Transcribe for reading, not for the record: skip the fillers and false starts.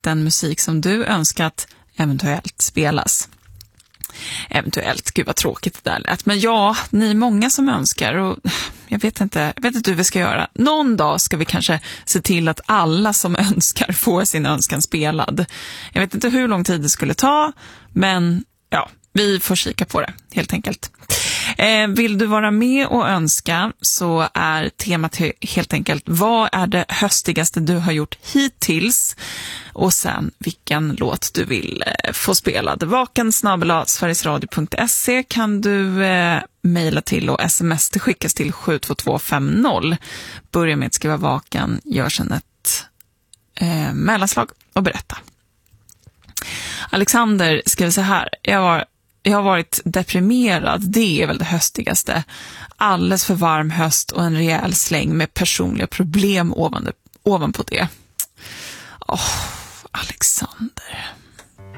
den musik som du önskat eventuellt spelas. Eventuellt, gud vad tråkigt det där lät. Men ja, ni är många som önskar och jag vet inte hur vi ska göra. Någon dag ska vi kanske se till att alla som önskar får sin önskan spelad. Jag vet inte hur lång tid det skulle ta, men ja, vi får kika på det helt enkelt. Vill du vara med och önska så är temat helt enkelt: vad är det höstigaste du har gjort hittills? Och sen vilken låt du vill få spelad. vaken@sverigesradio.se kan du mejla till och sms det skickas till 72250. Börja med att skriva vaken, gör sedan ett mellanslag och berätta. Alexander skriver så här: jag har varit deprimerad, det är väl det höstigaste. Alldeles för varm höst och en rejäl släng med personliga problem ovanpå det. Alexander.